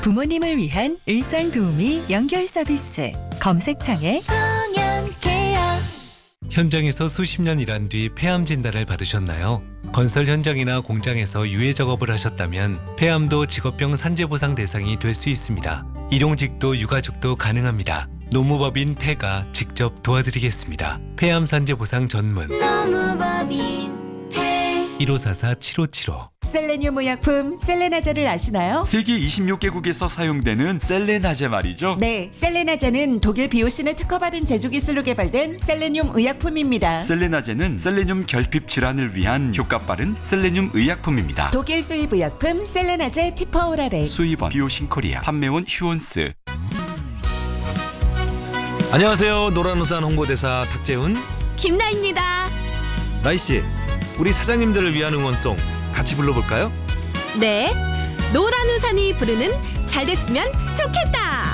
부모님을 위한 일상 도우미 연결 서비스. 검색창에 정연케어. 현장에서 수십 년 일한 뒤 폐암 진단을 받으셨나요? 건설 현장이나 공장에서 유해 작업을 하셨다면 폐암도 직업병 산재보상 대상이 될 수 있습니다. 일용직도 유가족도 가능합니다. 노무법인 폐가 직접 도와드리겠습니다. 폐암 산재보상 전문 노무법인 폐. 1544-7575. 셀레늄 의약품 셀레나제를 아시나요? 세계 26개국에서 사용되는 셀레나제 말이죠. 네, 셀레나제는 독일 비오신을 특허받은 제조 기술로 개발된 셀레늄 의약품입니다. 셀레나제는 셀레늄 결핍 질환을 위한 효과 빠른 셀레늄 의약품입니다. 독일 수입 의약품 셀레나제 티퍼오라레. 수입원 비오신코리아, 판매원 휴온스. 안녕하세요. 노란우산 홍보대사 탁재훈. 김나입니다. 나이씨, 우리 사장님들을 위한 응원송 같이 불러볼까요? 네, 노란 우산이 부르는 잘 됐으면 좋겠다.